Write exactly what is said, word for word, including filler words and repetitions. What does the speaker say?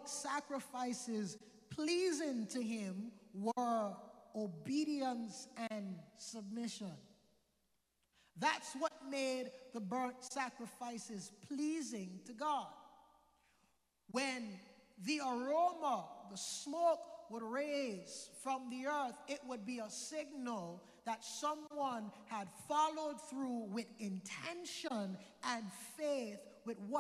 sacrifices pleasing to him were obedience and submission. That's what made the burnt sacrifices pleasing to God. When the aroma, the smoke would raise from the earth, it would be a signal that someone had followed through with intention and faith with what